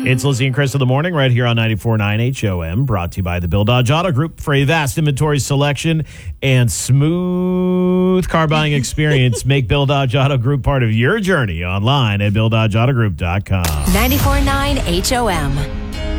It's Lizzie and Chris in the morning right here on 94.9 HOM, brought to you by the Bill Dodge Auto Group. For a vast inventory selection and smooth car buying experience, make Bill Dodge Auto Group part of your journey online at BillDodgeAutoGroup.com. 94.9 HOM.